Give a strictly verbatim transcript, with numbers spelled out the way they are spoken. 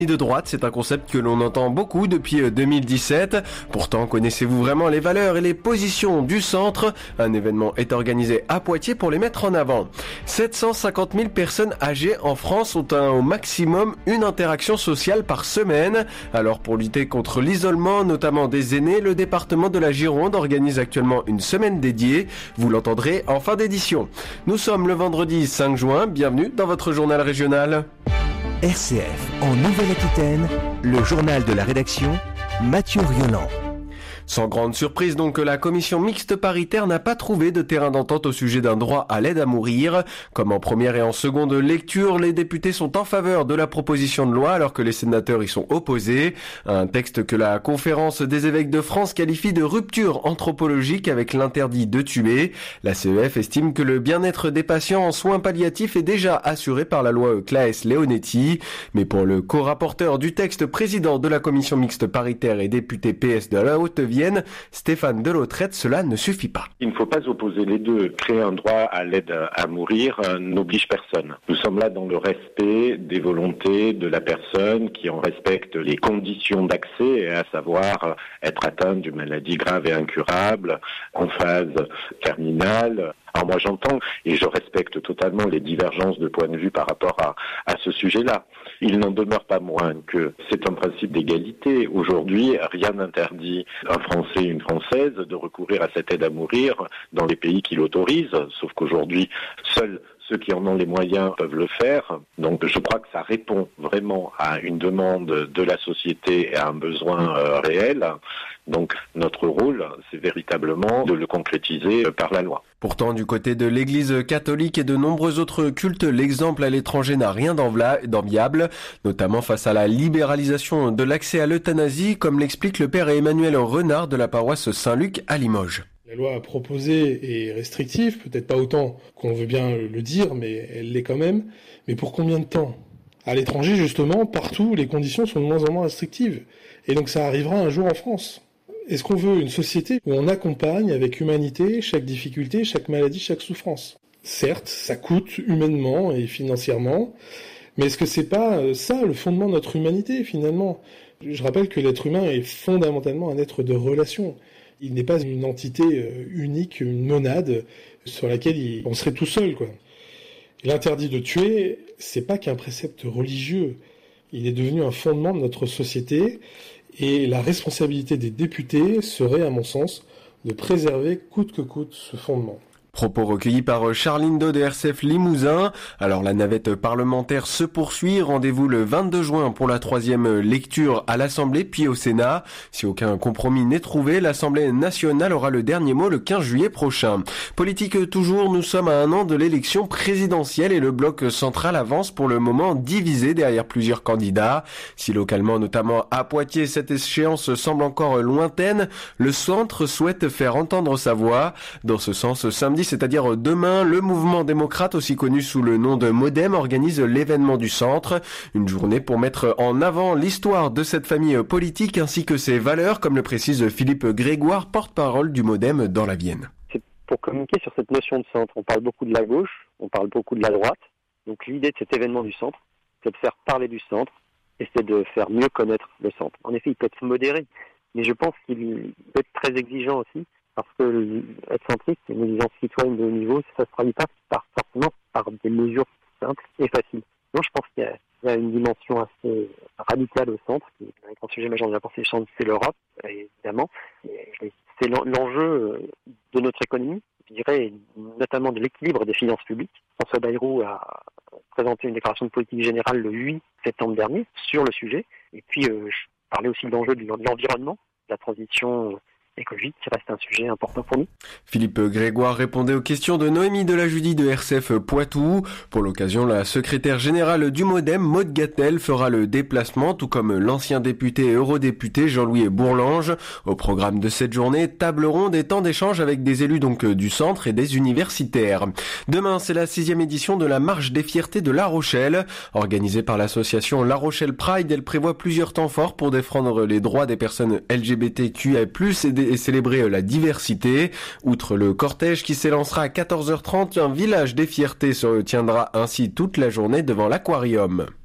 De droite, c'est un concept que l'on entend beaucoup depuis deux mille dix-sept. Pourtant, connaissez-vous vraiment les valeurs et les positions du centre? Un événement est organisé à Poitiers pour les mettre en avant. sept cent cinquante mille personnes âgées en France ont un, au maximum une interaction sociale par semaine. Alors pour lutter contre l'isolement, notamment des aînés, le département de la Gironde organise actuellement une semaine dédiée. Vous l'entendrez en fin d'édition. Nous sommes le vendredi cinq juin. Bienvenue dans votre journal régional. R C F en Nouvelle-Aquitaine, le journal de la rédaction, Mathieu Rioland. Sans grande surprise donc, la commission mixte paritaire n'a pas trouvé de terrain d'entente au sujet d'un droit à l'aide à mourir. Comme en première et en seconde lecture, les députés sont en faveur de la proposition de loi alors que les sénateurs y sont opposés. Un texte que la conférence des évêques de France qualifie de rupture anthropologique avec l'interdit de tuer. La C E F estime que le bien-être des patients en soins palliatifs est déjà assuré par la loi Claes-Leonetti. Mais pour le co-rapporteur du texte, président de la commission mixte paritaire et député P S de la Haute-Vienne, Stéphane Delautrette, cela ne suffit pas. Il ne faut pas opposer les deux. Créer un droit à l'aide à mourir euh, n'oblige personne. Nous sommes là dans le respect des volontés de la personne qui en respecte les conditions d'accès, à savoir euh, être atteinte d'une maladie grave et incurable, en phase terminale. Alors moi j'entends et je respecte totalement les divergences de point de vue par rapport à, à ce sujet-là. Il n'en demeure pas moins que c'est un principe d'égalité. Aujourd'hui, rien n'interdit un Français, une Française de recourir à cette aide à mourir dans les pays qui l'autorisent, sauf qu'aujourd'hui, seuls ceux qui en ont les moyens peuvent le faire. Donc je crois que ça répond vraiment à une demande de la société et à un besoin euh, réel. Donc notre rôle, c'est véritablement de le concrétiser par la loi. Pourtant, du côté de l'Église catholique et de nombreux autres cultes, l'exemple à l'étranger n'a rien d'enviable, notamment face à la libéralisation de l'accès à l'euthanasie, comme l'explique le père Emmanuel Renard de la paroisse Saint-Luc à Limoges. La loi proposée est restrictive, peut-être pas autant qu'on veut bien le dire, mais elle l'est quand même. Mais pour combien de temps ? À l'étranger, justement, partout, les conditions sont de moins en moins restrictives. Et donc ça arrivera un jour en France. Est-ce qu'on veut une société où on accompagne avec humanité chaque difficulté, chaque maladie, chaque souffrance ? Certes, ça coûte humainement et financièrement, mais est-ce que c'est pas ça le fondement de notre humanité finalement ? Je rappelle que l'être humain est fondamentalement un être de relation. Il n'est pas une entité unique, une monade sur laquelle il, on serait tout seul, quoi. L'interdit de tuer, c'est pas qu'un précepte religieux. Il est devenu un fondement de notre société et la responsabilité des députés serait, à mon sens, de préserver coûte que coûte ce fondement. Propos recueillis par Charline Dod de R C F Limousin. Alors la navette parlementaire se poursuit. Rendez-vous le vingt-deux juin pour la troisième lecture à l'Assemblée puis au Sénat. Si aucun compromis n'est trouvé, l'Assemblée nationale aura le dernier mot le quinze juillet prochain. Politique toujours, nous sommes à un an de l'élection présidentielle et le bloc central avance pour le moment divisé derrière plusieurs candidats. Si localement, notamment à Poitiers, cette échéance semble encore lointaine, le centre souhaite faire entendre sa voix. Dans ce sens, samedi, c'est-à-dire demain, le mouvement démocrate, aussi connu sous le nom de Modem, organise l'événement du centre. Une journée pour mettre en avant l'histoire de cette famille politique ainsi que ses valeurs, comme le précise Philippe Grégoire, porte-parole du Modem dans la Vienne. C'est pour communiquer sur cette notion de centre. On parle beaucoup de la gauche, on parle beaucoup de la droite. Donc l'idée de cet événement du centre, c'est de faire parler du centre et c'est de faire mieux connaître le centre. En effet, il peut être modéré, mais je pense qu'il peut être très exigeant aussi. Parce que être centriste, une exigence citoyenne de haut niveau, ça ne se traduit pas par, forcément par des mesures simples et faciles. Donc je pense qu'il y a, il y a une dimension assez radicale au centre, qui est un grand sujet majeur de la pensée centre, c'est l'Europe, évidemment. Et c'est l'enjeu de notre économie, je dirais, notamment de l'équilibre des finances publiques. François Bayrou a présenté une déclaration de politique générale le huit septembre dernier sur le sujet. Et puis, euh, je parlais aussi de l'enjeu de l'environnement, de la transition écologique, qui reste un sujet important pour nous. Philippe Grégoire répondait aux questions de Noémie Delajudi de R C F Poitou. Pour l'occasion, la secrétaire générale du Modem, Maude Gattel, fera le déplacement, tout comme l'ancien député et eurodéputé Jean-Louis Bourlange. Au programme de cette journée, table ronde et temps d'échange avec des élus donc du centre et des universitaires. Demain, c'est la sixième édition de la Marche des Fiertés de La Rochelle. Organisée par l'association La Rochelle Pride, elle prévoit plusieurs temps forts pour défendre les droits des personnes L G B T Q I plus, et et célébrer la diversité. Outre le cortège qui s'élancera à quatorze heures trente, un village des fiertés se tiendra ainsi toute la journée devant l'aquarium.